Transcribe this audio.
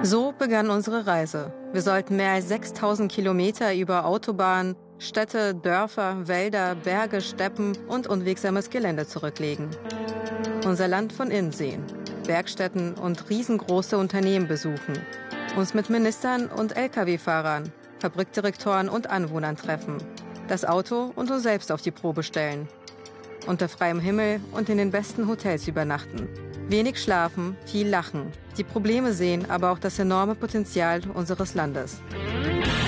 So begann unsere Reise. Wir sollten mehr als 6000 Kilometer über Autobahnen, Städte, Dörfer, Wälder, Berge, Steppen und unwegsames Gelände zurücklegen. Unser Land von innen sehen, Werkstätten und riesengroße Unternehmen besuchen, uns mit Ministern und Lkw-Fahrern, Fabrikdirektoren und Anwohnern treffen, das Auto und uns selbst auf die Probe stellen, unter freiem Himmel und in den besten Hotels übernachten. Wenig schlafen, viel lachen, die Probleme sehen, aber auch das enorme Potenzial unseres Landes.